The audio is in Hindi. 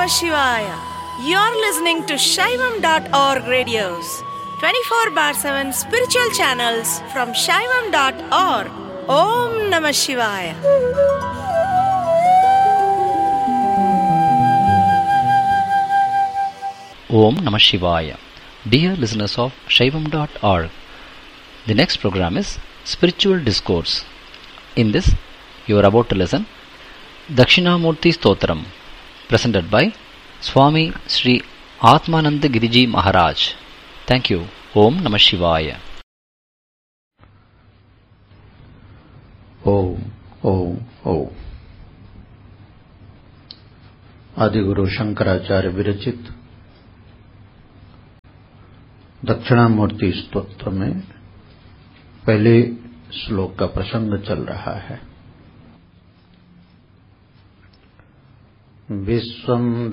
Namah Shivaya. You're listening to Shaivam.org radios, 24 bar 7 spiritual channels from Shaivam.org. Om Namah Shivaya. Om Namah Shivaya. Dear listeners of Shaivam.org, the next program is Spiritual Discourse. In this, you are about to listen Dakshinamurti Stotram, presented by Swami Sri Atmananda Giriji Maharaj. Thank you. Om Namah Shivaya. Om, Om, Om. आदिगुरु शंकराचार्य विरचित दक्षिणामूर्ति स्तोत्र में पहले श्लोक का प्रसंग चल रहा है। विश्वं